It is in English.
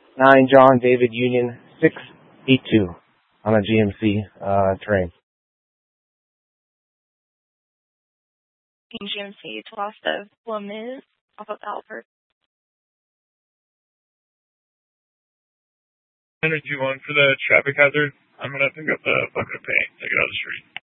9 John David Union 682 on a GMC train. GMC to lost a woman off of Albert. Energy 1 for the traffic hazard. I'm going to pick up the bucket of paint, take it out of the street.